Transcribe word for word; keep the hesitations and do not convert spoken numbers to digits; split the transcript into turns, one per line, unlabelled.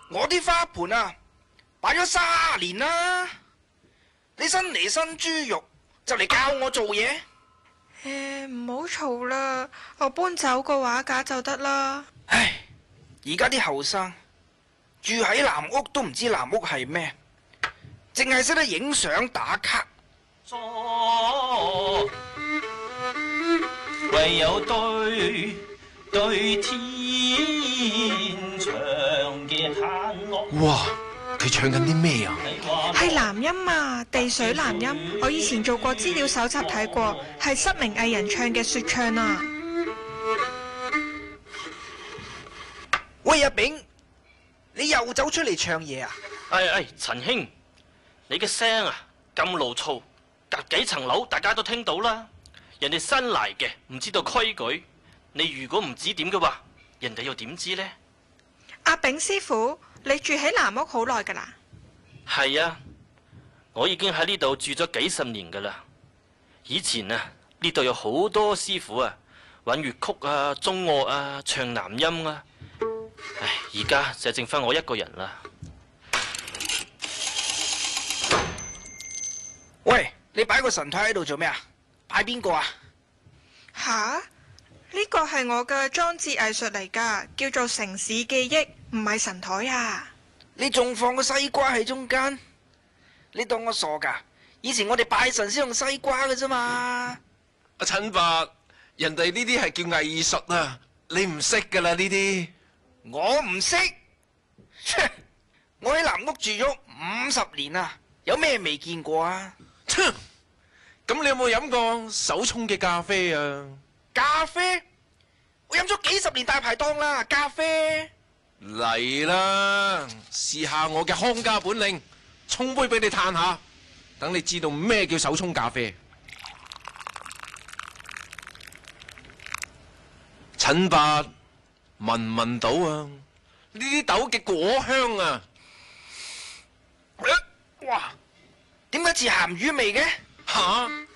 我啲花盆啊，擺咗卅年啦，你新嚟新豬肉就嚟教我做嘢？
誒，唔好嘈啦，我搬走個畫架就得啦。
唉，而家啲後生住喺藍屋都唔知藍屋係咩，淨係識得影相打卡。
唯有對對天唱嘅嘆樂。
哇！佢唱緊啲咩啊？
係南音啊，地水南音。我以前做過資料搜集睇過，係失明藝人唱嘅說唱啊。
喂，阿炳，你又走出嚟唱嘢啊？
哎哎，陳兄，你嘅聲啊咁牢嘈，隔幾層樓大家都聽到啦。人哋新嚟嘅唔知道規矩，你如果唔指點嘅話，人哋又點知呢？
阿炳師傅，你住喺南屋好耐噶啦？
係啊，我已經喺呢度住咗幾十年噶啦。以前啊，呢度有好多師傅啊，玩粵曲啊、中樂啊、唱南音啊。唉，而家就剩翻我一個人啦。
喂，你擺個神台喺度做咩啊？擺邊個啊？
吓？呢個係我嘅裝置藝術嚟噶，叫做城市記憶，唔係神台啊！
你仲放個西瓜喺中間？你當我傻噶？以前我哋拜神先用西瓜嘅啫嘛。
阿陳伯，人哋呢啲係叫藝術啊，你唔識噶啦呢啲。
我唔識，我喺南屋住咗五十年啦，有咩未見過啊？
咁你有冇飲過手沖嘅咖啡啊？
咖啡？我飲咗幾十年大排檔啦，咖啡。
嚟啦，試下我嘅看家本領，沖杯俾你嘆下，等你知道咩叫手沖咖啡。陳伯，聞唔聞到啊？呢啲豆嘅果香啊！
哇，點解似鹹魚味嘅？
吓，